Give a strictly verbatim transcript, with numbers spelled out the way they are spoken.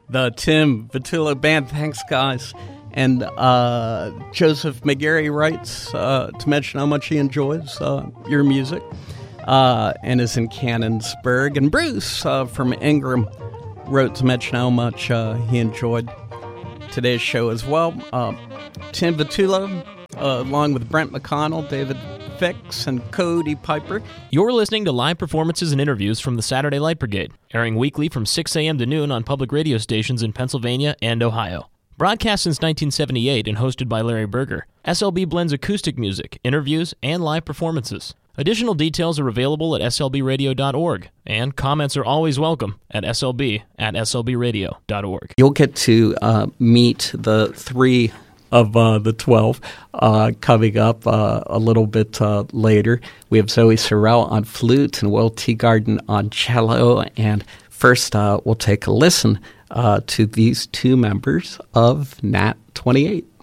The Tim Vitullo Band. Thanks, guys. And uh, Joseph McGarry writes uh, to mention how much he enjoys uh, your music uh, and is in Canonsburg. And Bruce uh, from Ingram wrote to mention how much uh, he enjoyed today's show as well. Uh, Tim Vitullo, uh, along with Brent McConnell, David Fix, and Cody Piper. You're listening to live performances and interviews from the Saturday Light Brigade, airing weekly from six a.m. to noon on public radio stations in Pennsylvania and Ohio. Broadcast since nineteen seventy-eight and hosted by Larry Berger, S L B blends acoustic music, interviews, and live performances. Additional details are available at S L B radio dot org, and comments are always welcome at S L B at S L B radio dot org. You'll get to uh, meet the three of uh, the twelve uh, coming up uh, a little bit uh, later. We have Zoe Sorrell on flute and Will Teagarden on cello. And first, uh, we'll take a listen uh, to these two members of Nat twenty-eight.